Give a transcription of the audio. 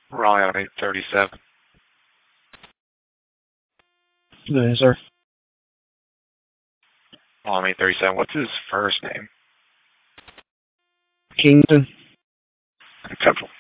Raleigh on 837. Yes, sir. On 837. What's his first name? Kington. Acceptable.